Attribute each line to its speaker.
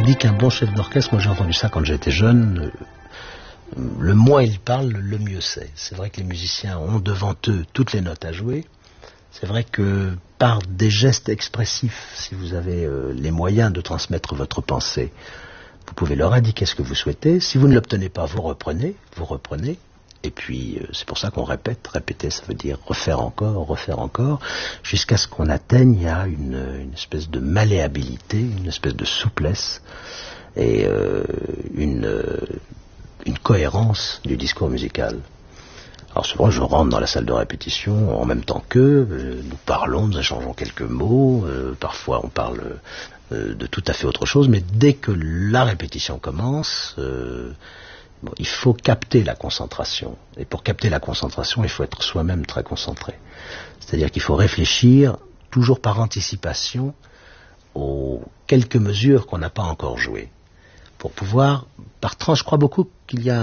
Speaker 1: dit qu'un bon chef d'orchestre, moi j'ai entendu ça quand j'étais jeune, le moins il parle, le mieux c'est. C'est vrai que les musiciens ont devant eux toutes les notes à jouer. C'est vrai que par des gestes expressifs, si vous avez les moyens de transmettre votre pensée, vous pouvez leur indiquer ce que vous souhaitez. Si vous ne l'obtenez pas, vous reprenez. Et puis, c'est pour ça qu'on répète. Répéter, ça veut dire refaire encore, jusqu'à ce qu'on atteigne une espèce de malléabilité, une espèce de souplesse et une cohérence du discours musical. Alors souvent, je rentre dans la salle de répétition en même temps qu'eux, nous parlons, nous échangeons quelques mots, parfois on parle de tout à fait autre chose, mais dès que la répétition commence, il faut capter la concentration. Et pour capter la concentration, il faut être soi-même très concentré. C'est-à-dire qu'il faut réfléchir, toujours par anticipation, aux quelques mesures qu'on n'a pas encore jouées. Pour pouvoir, par tranche, je crois beaucoup qu'il y a